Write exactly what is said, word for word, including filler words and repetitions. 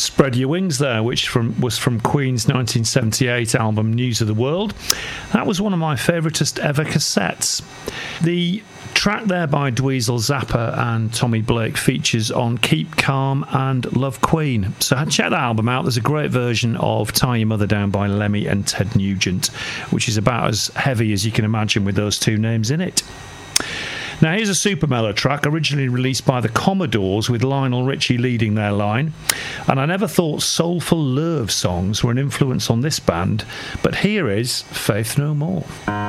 Spread Your Wings there, which from was from Queen's nineteen seventy-eight album News of the World. That was one of my favouriteest ever cassettes. The track there by Dweezil Zappa and Tommy Blake features on Keep Calm and Love Queen. So check that album out. There's a great version of Tie Your Mother Down by Lemmy and Ted Nugent, which is about as heavy as you can imagine with those two names in it. Now here's a super mellow track originally released by the Commodores with Lionel Richie leading their line, and I never thought soulful love songs were an influence on this band, but here is Faith No More.